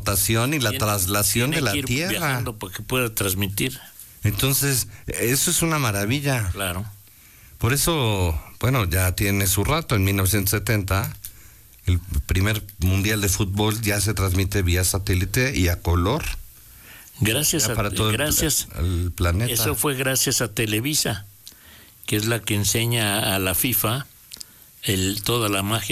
rotación y la traslación de la que ir Tierra. Viajando para que pueda transmitir. Entonces, eso es una maravilla. Claro. Por eso, bueno, ya tiene su rato, en 1970, el primer mundial de fútbol ya se transmite vía satélite y a color. Gracias para todo el planeta. Eso fue gracias a Televisa, que es la que enseña a la FIFA toda la magia